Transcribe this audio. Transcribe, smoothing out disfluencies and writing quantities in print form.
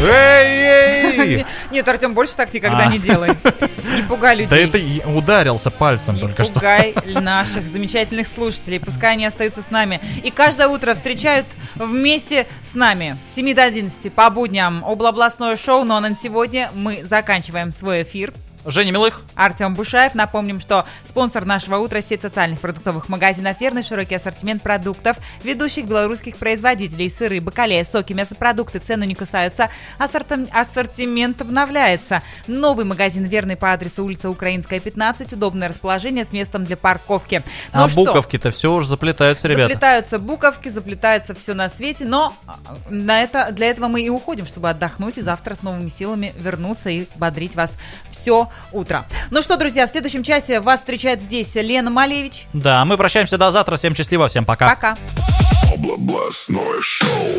Эй! Нет, Артем, больше так никогда не делай. Не пугай людей. Да это ударился пальцем только что. Не пугай наших замечательных слушателей. Пускай они остаются с нами. И каждое утро встречают вместе с нами с 7 до 11 по будням областное шоу. Но на сегодня мы заканчиваем свой эфир. Женя Милых, Артем Бушаев. Напомним, что спонсор нашего утра – сеть социальных продуктовых магазинов «Ферный», широкий ассортимент продуктов ведущих белорусских производителей: сыры, бакалея, соки, мясопродукты. Цены не кусаются, ассортимент обновляется. Новый магазин «Верный» по адресу улица Украинская, 15. Удобное расположение с местом для парковки. Ну буковки-то все уже заплетаются, ребята. Заплетаются буковки, заплетается все на свете, но для этого мы и уходим, чтобы отдохнуть и завтра с новыми силами вернуться и бодрить вас все утро. Ну что, друзья, в следующем часе вас встречает здесь Лена Малевич. Да, мы прощаемся до завтра. Всем счастливо, всем пока. Пока. Областное шоу.